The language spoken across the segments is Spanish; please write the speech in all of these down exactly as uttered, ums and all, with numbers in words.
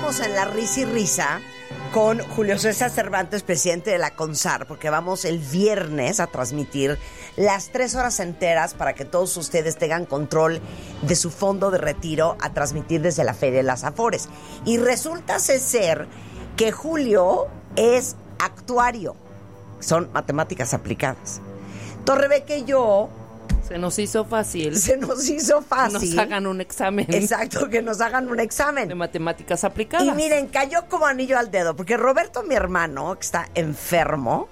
estamos en la risa y risa con Julio César Cervantes, presidente de la CONSAR, porque vamos el viernes a transmitir las tres horas enteras para que todos ustedes tengan control de su fondo de retiro, a transmitir desde la Feria de las Afores. Y resulta ser que Julio es actuario, son matemáticas aplicadas. Entonces Rebeca y yo... Se nos hizo fácil. Se nos hizo fácil. Nos hagan un examen. Exacto, que nos hagan un examen. De matemáticas aplicadas. Y miren, cayó como anillo al dedo, porque Roberto, mi hermano, que está enfermo,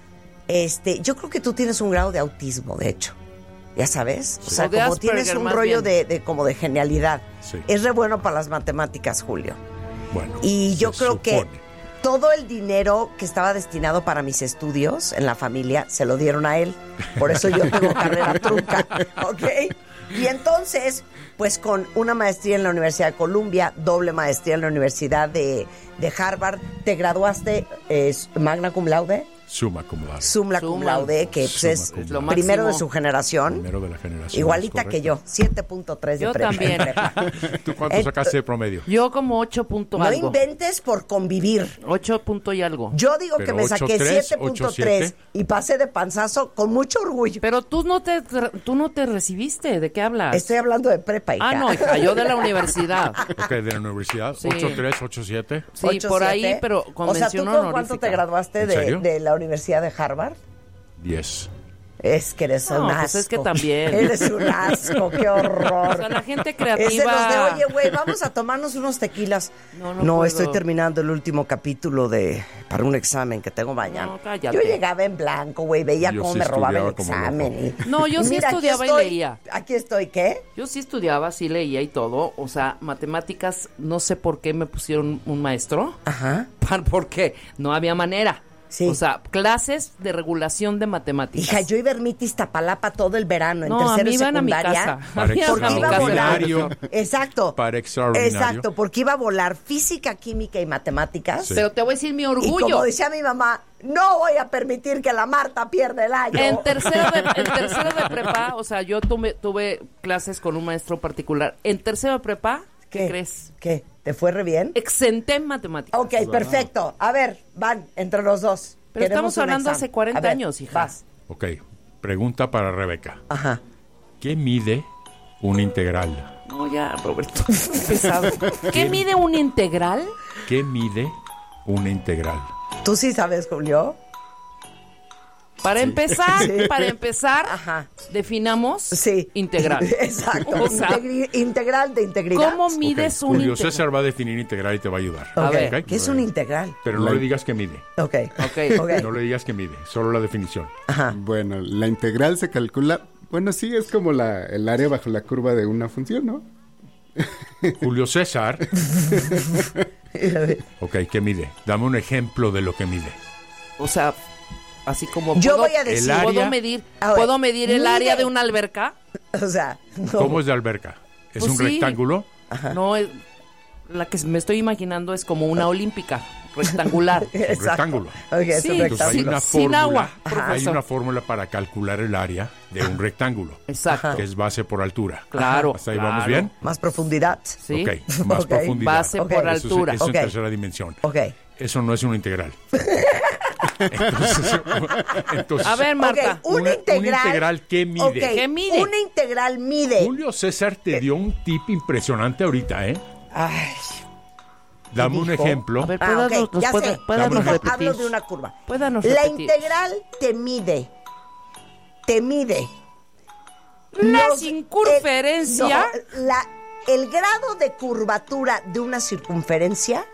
este, yo creo que tú tienes un grado de autismo, de hecho. Ya sabes. O sea, O de como Asperger, tienes un más rollo bien. de, de como de genialidad. Sí. Es re bueno para las matemáticas, Julio. Bueno, Y yo se creo supone. que todo el dinero que estaba destinado para mis estudios en la familia se lo dieron a él. Por eso yo tengo carrera trunca, ¿ok? Y entonces, pues con una maestría en la Universidad de Columbia, doble maestría en la Universidad de, de Harvard, te graduaste eh, magna cum laude, Summa cum laude. summa cum Summa. laude, que pues, Summa es cum laude. primero Lo de máximo. su generación. Primero de la generación. Igualita es que yo, siete punto tres de Yo prepa. también. prepa. ¿Tú cuánto Eh, sacaste de promedio? Yo como ocho punto No algo. inventes por convivir. Ocho punto y algo. Yo digo Pero que me saqué ocho tres, siete punto ocho tres siete. y pasé de panzazo con mucho orgullo. Pero tú no te tú no te recibiste. ¿De qué hablas? Estoy hablando de prepa, hija. Ah, no, hija, yo de la universidad. Ok, de la universidad. Sí. ocho tres, ocho siete. Sí, ocho, por siete. ahí, pero O sea, ¿tú convención con honorífica. cuánto te graduaste ¿En de, serio? de la Universidad de Harvard? diez. Es que eres No, un asco. pues es que también. Eres un asco, qué horror. O sea, la gente Ese creativa... los de, oye, güey, vamos a tomarnos unos tequilas. No, no puedo. estoy terminando el último capítulo de para un examen que tengo mañana. No, cállate. Yo llegaba en blanco, güey, veía Yo cómo sí me robaba el estudiaba como examen. y- No, yo y sí mira, aquí estudiaba y estoy- leía. Aquí estoy, ¿qué? Yo sí estudiaba, sí leía y todo. O sea, matemáticas, no sé por qué me pusieron un maestro. Ajá. ¿Por qué? No había manera. Sí. O sea, clases de regulación de matemáticas. Hija, yo iba a Ermitis Tapalapa todo el verano, en No, a tercero mí y iban a mi secundaria. casa. Para A mí iban a mi casa. extraordinario. Exacto. Para extraordinario. Exacto, porque iba a volar física, química y matemáticas. Sí. Pero te voy a decir mi Y orgullo. como decía mi mamá, no voy a permitir que la Marta pierda el año. En tercero de, en tercero de prepa, o sea, yo tuve, tuve clases con un maestro particular. En tercero de prepa, ¿qué, crees? ¿Qué? ¿Te fue re bien? Exenté en matemáticas. Ok, perfecto. A ver, van entre los dos. Pero Queremos estamos un hablando examen. hace cuarenta A ver, años, hija. vas. Ok, pregunta para Rebeca. Ajá. ¿Qué mide una integral? No, ya, Roberto. Pesado. ¿Qué mide un integral? ¿Qué mide una integral? ¿Tú sí sabes, Julio? Para empezar, Sí. para empezar, Ajá. definamos Sí. integral. Exacto. O sea, Integri- integral de integridad. ¿cómo mides Ok, un Julio integral? César va a definir integral y te va a ayudar. Ok, A ver. ¿Ok? ¿qué es un integral? Pero no le digas que mide. Ok. Ok. Ok. No le digas que mide, solo la definición. Ajá. Bueno, la integral se calcula... Bueno, sí, es como la, el área bajo la curva de una función, ¿no? Julio César. Ok, ¿qué mide? Dame un ejemplo de lo que mide. O sea, así como Yo puedo, voy a decir- El área- ¿puedo medir, A ver, ¿puedo medir el mide. área de una alberca? O sea, no. ¿Cómo es de alberca? ¿Es Pues un sí. rectángulo? No, es- la que me estoy imaginando es como una olímpica, rectangular. Exacto. rectángulo. Ok, es Sí, un Entonces hay rectángulo. una Sin fórmula, agua, hay profesor. una fórmula para calcular el área de un rectángulo, Exacto. que es base por altura. Claro. ¿Hasta ahí claro. vamos bien? Más profundidad. Sí. Ok, más Ok. profundidad. Base Ok. por Eso Eso es- altura. Eso Ok. en tercera dimensión. Ok. Eso no es una integral. Entonces, entonces, A ver, Marta. Ok, una, Una- integral. una integral, ¿qué mide? Ok, ¿Qué mide? Una integral mide. Julio César te dio un tip impresionante ahorita, ¿eh? Ay, Dame un dijo? ejemplo. A ver, ah, puédanos, ok, nos ya pueda- sé. puédanos Dame un ejemplo. repetir. Hablo de una curva. Puédanos La repetir. integral te mide. Te mide. La los- circunferencia. el, no, la, el grado de curvatura de una circunferencia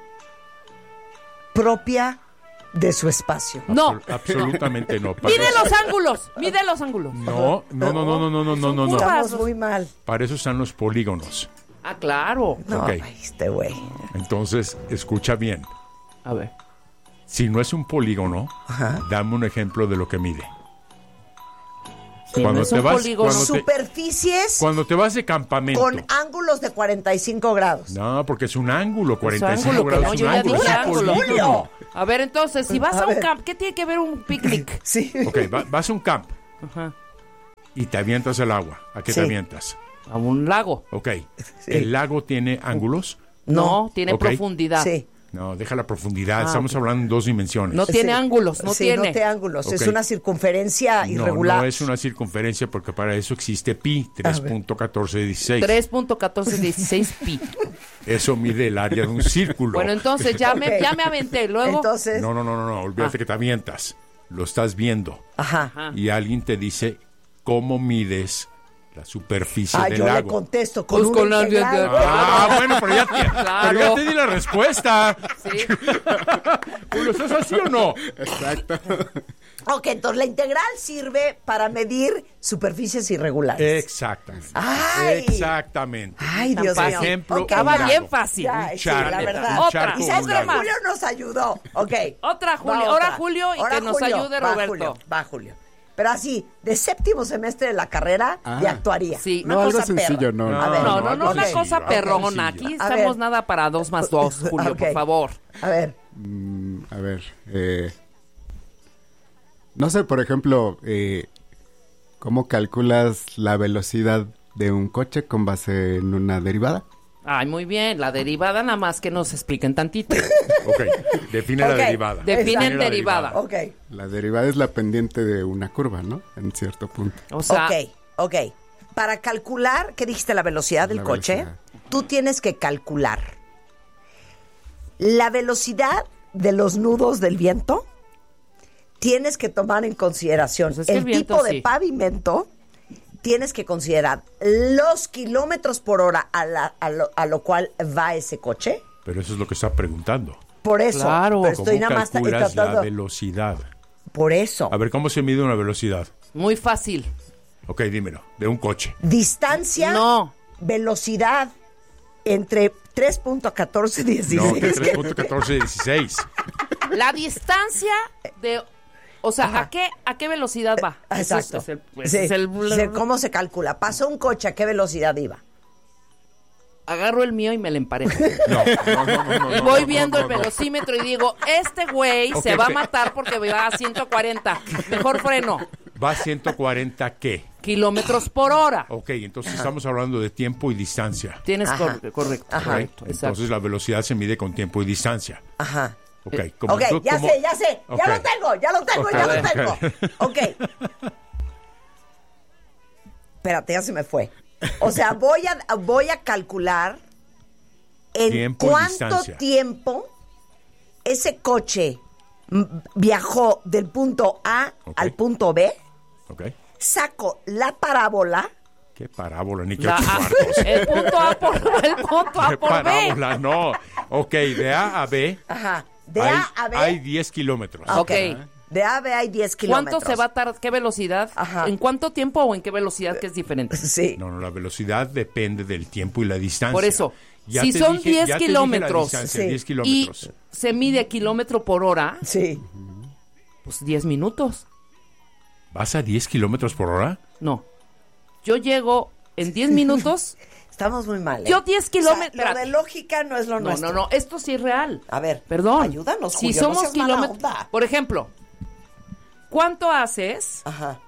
propia de su espacio. No. Absol- absolutamente no. Para Mide eso- los ángulos. Mide los ángulos. No, no, no, no, no, no, no, no, no, no. Estamos muy mal. Para eso están los polígonos. Ah, claro. No, Ok. este güey. Entonces, escucha bien. A ver. Si no es un polígono, Ajá. dame un ejemplo de lo que mide. Si Cuando no es te un vas- polígono, cuando te- Superficies Cuando te vas de campamento. con ángulos de cuarenta y cinco grados. No, porque es un ángulo, cuarenta y cinco ángulo, que grados no, es yo un ya ángulo. dije es un ángulo. polígono. A ver, entonces, si vas A a, un ver. camp, ¿qué tiene que ver un picnic? Sí. Ok, va- vas a un camp Ajá. y te avientas al agua. ¿A qué Sí. te avientas? A un lago. Ok. ¿El lago tiene ángulos? No, tiene Ok. profundidad. Sí. No, deja la profundidad. Ah, Estamos ok. hablando en dos dimensiones. No tiene Sí. ángulos, no sí, tiene. no tiene ángulos. Es Ok. una circunferencia No, irregular. no es una circunferencia porque para eso existe pi, tres punto catorce dieciséis. tres punto catorce dieciséis pi. Eso mide el área de un círculo. Bueno, entonces ya, me, Ok. ya me aventé. Luego, Entonces, No, no, no, no, no. Olvídate Ah. que te avientas. Lo estás viendo. ajá. Ajá. Y alguien te dice cómo mides la superficie Ah, del yo le lago. contesto con Pues un con la- integral. Ah, bueno, pero ya, te, Claro. pero ya te di la respuesta. Sí. ¿Lo estás así o no? Exacto. Ok, entonces la integral sirve para medir superficies irregulares. Exacto. Ay. Exactamente. Ay, Tan Dios fácil. mío. Ejemplo, Ok, Estaba ya. bien fácil. Ya, Un sí, charco, la verdad. un Otra. charco, Y un sabes que lago. más. Julio nos ayudó. Ok. Otra, Julio. Va Ahora otra. Julio y Ahora que nos Julio. ayude Va, Roberto. Julio. Va, Julio. Pero así, de séptimo semestre de la carrera, Ah. de actuaría. Sí. Una No, algo cosa sencillo, perra. no. A ver, No, no, no, algo una sencillo, cosa algo perrona. sencillo. Aquí A estamos ver. nada para dos más dos, Julio, Ok. por favor. A ver. Mm, a ver, eh, no sé, por ejemplo, eh, ¿cómo calculas la velocidad de un coche con base en una derivada? Ay, muy bien. La derivada nada más que nos expliquen tantito. Ok, define Ok. la derivada. Definen Define la derivada. Ok. La derivada es la pendiente de una curva, ¿no? En cierto punto. O sea, ok, ok. Para calcular, ¿qué dijiste? La velocidad del La coche. velocidad. Tú tienes que calcular la velocidad de los nudos del viento. Tienes que tomar en consideración Pues es que el, el viento tipo de sí. pavimento. Tienes que considerar los kilómetros por hora a, la- a lo, a lo cual va ese coche. Pero eso es lo que está preguntando. Por eso. Claro. Pero ¿Cómo estoy nada más calculas la tratando. velocidad? Por eso. A ver, ¿cómo se mide una velocidad? muy fácil. Ok, dímelo. De un coche. Distancia, No. velocidad entre tres punto catorce dieciséis. No, que tres punto catorce dieciséis. La distancia de... O sea, Ajá. ¿a qué, ¿a qué velocidad va? Exacto. Ese es el- ese Sí. es el- Sí, ¿cómo se calcula? Pasó un coche, ¿a qué velocidad iba? Agarro el mío y me lo emparejo. No, no, no, no, no, Y no, voy no, viendo no, el no. velocímetro y digo, este güey Ok, se va ok. a matar porque va a ciento cuarenta. Mejor freno. ¿Va a ciento cuarenta qué? Kilómetros por hora. Ok, entonces estamos hablando de tiempo y distancia. Tienes Ajá. cor- correcto. Ajá. correcto, exacto. Entonces la velocidad se mide con tiempo y distancia. Ajá. Ok, Eh, como Ok, tú- ya como- sé, ya sé. Ok. Ya lo tengo, ya lo tengo, Ok, ya lo ok. tengo. Ok. Espérate, ya se me fue. O sea, voy a, voy a calcular en Tiempo y cuánto distancia. tiempo ese coche mm, viajó del punto A Ok. al punto B. Ok. Saco la parábola. Qué parábola, ni qué La ocho A- cuartos. el punto A por, el punto A Qué por B. parábola, no. Ok, de A a B. Ajá. De hay, A a B. hay diez kilómetros. Ok. De A a B hay diez kilómetros. ¿Cuánto se va a tardar? ¿Qué velocidad? Ajá. ¿En cuánto tiempo o en qué velocidad que es diferente? Sí. No, no, la velocidad depende del tiempo y la distancia. Por eso, Ya si te son dije- diez ya te dije la kilómetros, distancia, Sí. diez Y kilómetros. se mide kilómetro por hora, Sí. pues diez minutos. ¿Vas a diez kilómetros por hora? No. Yo llego en diez minutos. Estamos muy mal. ¿eh? Yo diez kilómetros- O sea, lo de lógica no es lo No, nuestro. no, no. Esto sí es real. A ver, Perdón. ayúdanos, Si Julio, no somos seas mala kilómetros. onda. Por ejemplo, ¿cuánto haces Ajá.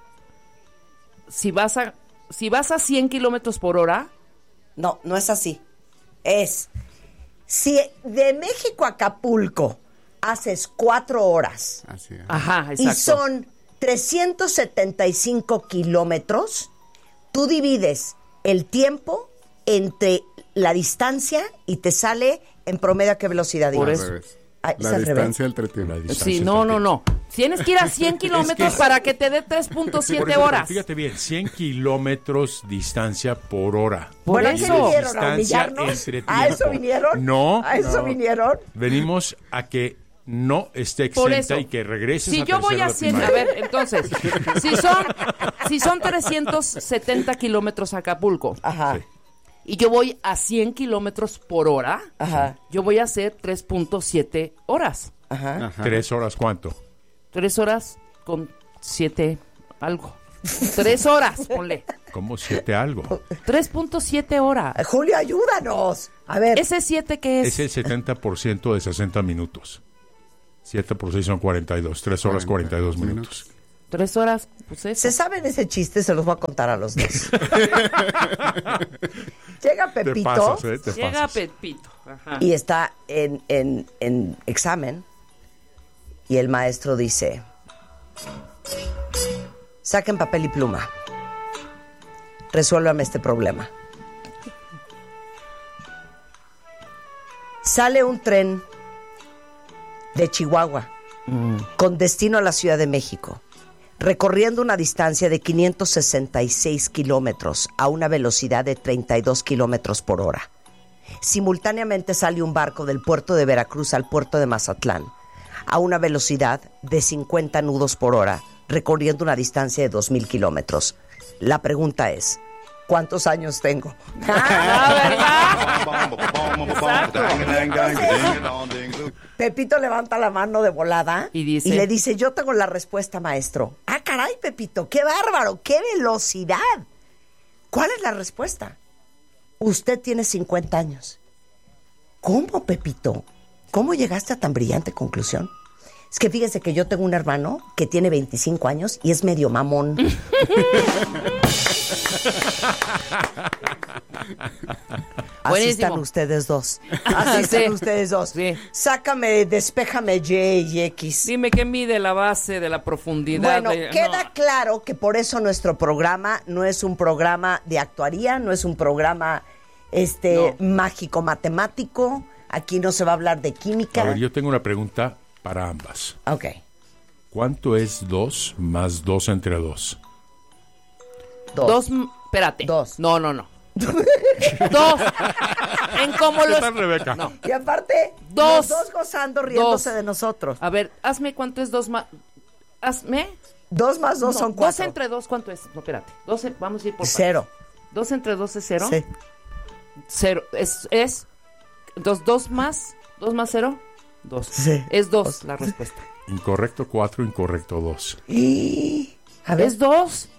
si vas a si vas a cien kilómetros por hora? No, no es así. Es, si de México a Acapulco haces cuatro horas Así es. Ajá, y exacto. son trescientos setenta y cinco kilómetros, tú divides el tiempo entre la distancia y te sale en promedio a qué velocidad Por ibas. eso. Al revés. Ah, es La al revés. distancia entre tiempo. La distancia Sí, es no, el no, tiempo. no. Tienes que ir a cien kilómetros para que te dé tres punto Por siete ejemplo, horas. Fíjate bien, cien kilómetros distancia por hora. Por Bueno, ¿a eso. qué vinieron? ¿A Distancia humillarnos? entre ¿A eso tiempo. vinieron? No. ¿A eso no. vinieron? Venimos a que no esté Por exenta eso. y que regreses Si a yo voy tercero a de cien, a primaria. ver, entonces, si son, si son trescientos setenta kilómetros a Acapulco Ajá. Sí. y yo voy a cien kilómetros por hora, Ajá. yo voy a hacer tres punto siete horas. Ajá. Ajá. ¿Tres horas cuánto? Tres horas con siete algo. Tres horas, ponle. ¿Cómo siete algo? tres punto siete horas. Julio, ayúdanos. A ver. ¿Ese siete qué es? Es el setenta por ciento de sesenta minutos. siete por seis son cuarenta y dos. tres horas cuarenta y dos minutos. Tres horas, pues eso. ¿Se saben ese chiste? Se los voy a contar a los dos. Llega Te Pepito. pasas, ¿eh? Te Llega pasas. Pepito. Ajá. y está en, en, en examen y el maestro dice, saquen papel y pluma, resuélvame este problema. Sale un tren de Chihuahua mm. con destino a la Ciudad de México, recorriendo una distancia de quinientos sesenta y seis kilómetros a una velocidad de treinta y dos kilómetros por hora. Simultáneamente sale un barco del puerto de Veracruz al puerto de Mazatlán a una velocidad de cincuenta nudos por hora, recorriendo una distancia de dos mil kilómetros. La pregunta es, ¿cuántos años tengo? ¿Ah, Pepito levanta la mano de volada y, dice, y le dice, yo tengo la respuesta, maestro. Ah, caray, Pepito, qué bárbaro, qué velocidad. ¿Cuál es la respuesta? Usted tiene cincuenta años. ¿Cómo, Pepito? ¿Cómo llegaste a tan brillante conclusión? Es que fíjese que yo tengo un hermano que tiene veinticinco años y es medio mamón. Así Buenísimo. están ustedes dos. Así están Sí. ustedes dos. Sí. Sácame, despéjame Y y X. Dime qué mide la base de la profundidad. Bueno, de... queda no. claro que por eso nuestro programa no es un programa de actuaría, no es un programa este No. mágico matemático. Aquí no se va a hablar de química. A ver, yo tengo una pregunta para ambas. Ok. ¿Cuánto es dos más dos entre dos? Dos. Dos, m- espérate. Dos. No, no, no. Dos. En cómo ¿Qué los... tal, Rebeca? No. Y aparte, Dos. los dos gozando, riéndose Dos. de nosotros. A ver, hazme cuánto es dos más... Hazme... Dos más dos No, son cuatro. Dos entre dos, ¿cuánto es? No, espérate. Dos, en- vamos a ir por partes. Cero. Dos entre dos es cero. Sí. Cero. Es... es dos, dos más... Dos más cero. Dos. Sí. Es dos la respuesta. Incorrecto cuatro, incorrecto dos. Y... A ver. ¿Es dos?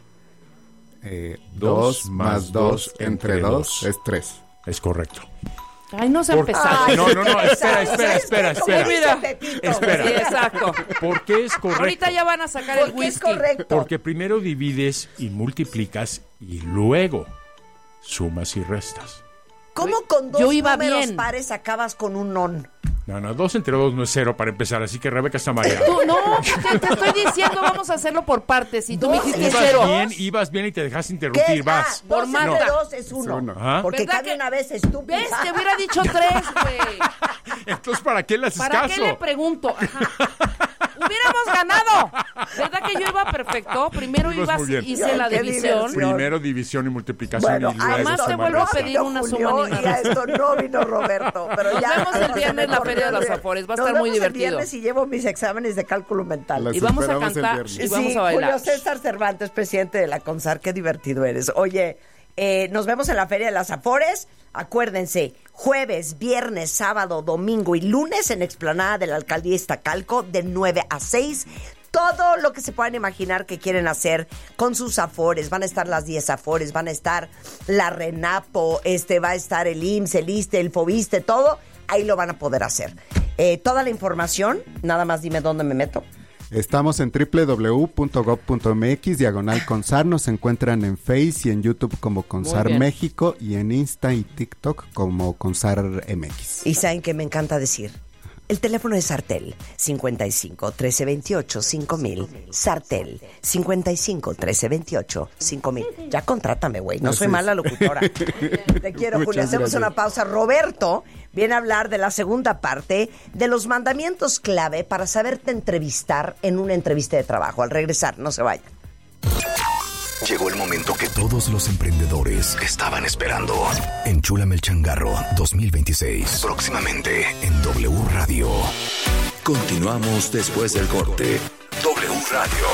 Eh, Dos dos más dos entre dos es tres. Es correcto. Ay, no se ha Por- empezado. Ay, No, no, no, sí, espera, ¿sabes espera, qué? espera, Como espera. dice Mira, Pepito. espera. Sí, exacto. ¿Por qué es correcto? Ahorita ya van a sacar el Porque es whisky. correcto. Porque primero divides y multiplicas y luego sumas y restas. ¿Cómo con dos Yo iba números bien. pares acabas con un non? No, no, dos entre dos no es cero para empezar, así que Rebeca está mareada. Tú, no, te, te estoy diciendo, vamos a hacerlo por partes. Y tú me Dos dijiste Ibas cero. bien, ibas bien y te dejaste ¿Qué? interrumpir, Ah, vas. dos Por entre Marta. dos es uno. Es uno. Ajá. Porque ¿Verdad cabe que- una vez estúpida. ¿Ves? Te hubiera dicho tres, güey. Entonces, ¿para qué le haces ¿Para caso? qué le pregunto? Ajá. Hubiéramos ganado. ¿Verdad que yo iba perfecto? Primero Ibas ibas, muy bien. hice la Qué división. diversión. Primero división y multiplicación Bueno, y a luego Además esto te suma y vuelvo a resta. pedir una Julio, suma ni una y a resta. esto no vino Roberto, pero Nos ya. vemos el viernes en la Feria de las Afores, va a Nos estar muy vemos el divertido. viernes y llevo mis exámenes de cálculo mental. Las Y vamos a esperamos el cantar. viernes. Y vamos Sí, a bailar. Julio César Cervantes, presidente de la CONSAR, qué divertido eres. Oye, eh, nos vemos en la Feria de las Afores. Acuérdense, jueves, viernes, sábado, domingo y lunes en Explanada de la Alcaldía Iztacalco de nueve a seis. Todo lo que se puedan imaginar que quieren hacer con sus afores. Van a estar las diez afores, van a estar la RENAPO, este, va a estar el I M S S, el ISSSTE, el FOBISTE, todo. Ahí lo van a poder hacer. Eh, toda la información, nada más dime dónde me meto. Estamos en doble u doble u doble u punto gob punto eme equis, diagonal Consar. Nos encuentran en Face y en YouTube como Consar bien. México y en Insta y TikTok como Consar M X. Y saben que me encanta decir. El teléfono es Sartel, cincuenta y cinco, trece, veintiocho, cinco mil. Sartel, cincuenta y cinco, trece, veintiocho, cinco mil. Ya contrátame, güey. No soy Así es. mala locutora. Te quiero, Muchas Julio. Hacemos gracias. una pausa. Roberto viene a hablar de la segunda parte de los mandamientos clave para saberte entrevistar en una entrevista de trabajo. Al regresar, no se vayan. Llegó el momento que todos los emprendedores estaban esperando. Enchúlame el changarro dos mil veintiséis. Próximamente en W Radio. Continuamos después del corte. W Radio.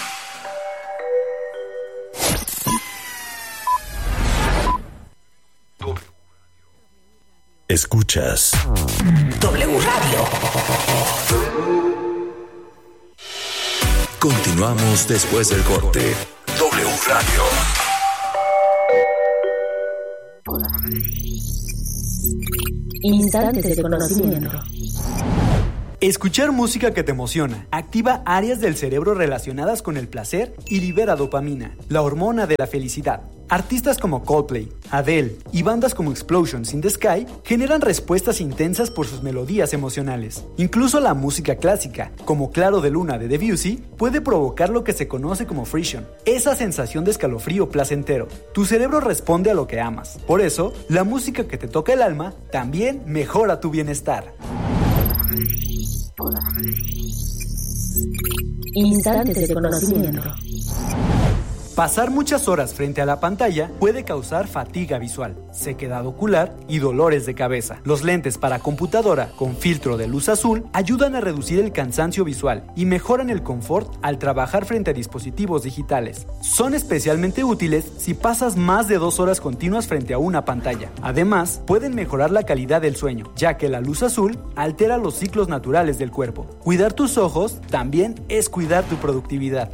Escuchas W Radio. Continuamos después del corte. W Radio. Instantes de conocimiento. Escuchar música que te emociona activa áreas del cerebro relacionadas con el placer y libera dopamina, la hormona de la felicidad. Artistas como Coldplay, Adele y bandas como Explosions in the Sky generan respuestas intensas por sus melodías emocionales. Incluso la música clásica, como Claro de Luna de Debussy, puede provocar lo que se conoce como frisson, esa sensación de escalofrío placentero. Tu cerebro responde a lo que amas. Por eso, la música que te toca el alma también mejora tu bienestar. Instantes de conocimiento. Pasar muchas horas frente a la pantalla puede causar fatiga visual, sequedad ocular y dolores de cabeza. Los lentes para computadora con filtro de luz azul ayudan a reducir el cansancio visual y mejoran el confort al trabajar frente a dispositivos digitales. Son especialmente útiles si pasas más de dos horas continuas frente a una pantalla. Además, pueden mejorar la calidad del sueño, ya que la luz azul altera los ciclos naturales del cuerpo. Cuidar tus ojos también es cuidar tu productividad.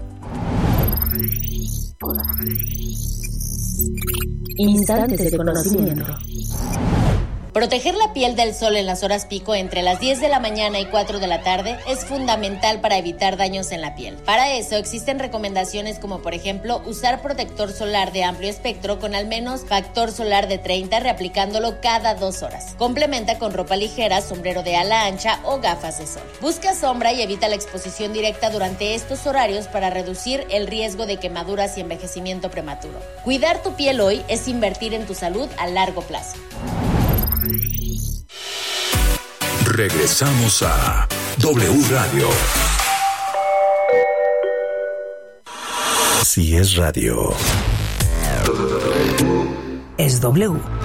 Instantes de conocimiento. Proteger la piel del sol en las horas pico entre las diez de la mañana y cuatro de la tarde es fundamental para evitar daños en la piel. Para eso existen recomendaciones como por ejemplo usar protector solar de amplio espectro con al menos factor solar de treinta, reaplicándolo cada dos horas. Complementa con ropa ligera, sombrero de ala ancha o gafas de sol. Busca sombra y evita la exposición directa durante estos horarios para reducir el riesgo de quemaduras y envejecimiento prematuro. Cuidar tu piel hoy es invertir en tu salud a largo plazo. Regresamos a W Radio. Si es radio, es W.